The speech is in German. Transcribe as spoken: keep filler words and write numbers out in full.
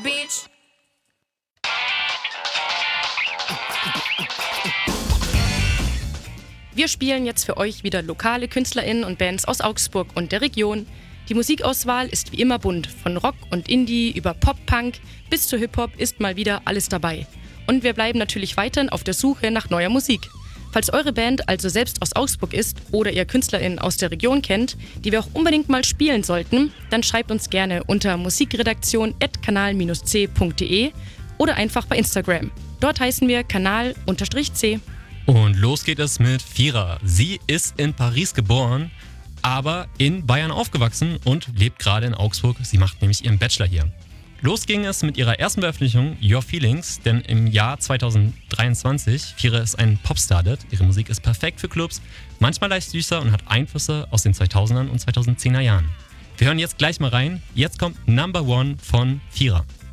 bitch. Wir spielen jetzt für euch wieder lokale KünstlerInnen und Bands aus Augsburg und der Region. Die Musikauswahl ist wie immer bunt. Von Rock und Indie über Pop-Punk bis zu Hip-Hop ist mal wieder alles dabei. Und wir bleiben natürlich weiterhin auf der Suche nach neuer Musik. Falls eure Band also selbst aus Augsburg ist oder ihr KünstlerInnen aus der Region kennt, die wir auch unbedingt mal spielen sollten, dann schreibt uns gerne unter musikredaktion at kanal c punkt de oder einfach bei Instagram. Dort heißen wir kanal-c. Und los geht es mit Fira. Sie ist in Paris geboren, aber in Bayern aufgewachsen und lebt gerade in Augsburg. Sie macht nämlich ihren Bachelor hier. Los ging es mit ihrer ersten Veröffentlichung Your Feelings, denn im Jahr zwanzig dreiundzwanzig, Fira ist ein Popstar. Ihre Musik ist perfekt für Clubs, manchmal leicht süßer und hat Einflüsse aus den zweitausendern und zweitausendzehner Jahren. Wir hören jetzt gleich mal rein. Jetzt kommt Number One von Fira.